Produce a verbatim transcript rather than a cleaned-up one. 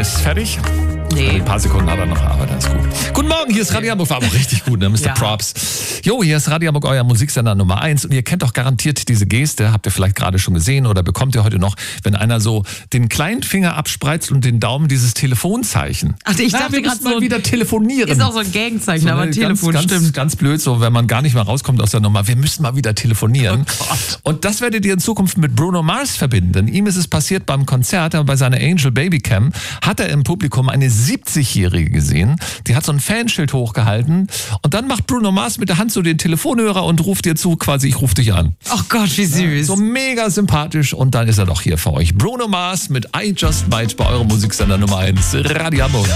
ist fertig. Nee. Ein paar Sekunden hat er noch, aber das ist gut. Guten Morgen, hier ist Radio Hamburg. War aber richtig gut, ne, Mister Ja. Props. Jo, hier ist Radio Hamburg, euer Musiksender Nummer eins. Und ihr kennt doch garantiert diese Geste, habt ihr vielleicht gerade schon gesehen oder bekommt ihr heute noch, wenn einer so den kleinen Finger abspreizt und den Daumen, dieses Telefonzeichen. Ach, ich Na, dachte wir gerade müssen mal so, wieder telefonieren. ist auch so ein Gangzeichen, aber eine Telefon ganz, stimmt. Ganz, ganz blöd, so wenn man gar nicht mehr rauskommt aus der Nummer. Wir müssen mal wieder telefonieren. Oh Gott. Und das werdet ihr in Zukunft mit Bruno Mars verbinden. Denn ihm ist es passiert beim Konzert, bei seiner Angel Baby Cam, hat er im Publikum eine siebzigjährige gesehen. Die hat so ein Fanschild hochgehalten. Und dann macht Bruno Mars mit der Hand so den Telefonhörer und ruft dir zu, quasi, ich rufe dich an. Oh Gott, wie süß. So mega sympathisch. Und dann ist er doch hier für euch. Bruno Mars mit I Just Might bei eurem Musiksender Nummer eins, Radio Hamburg.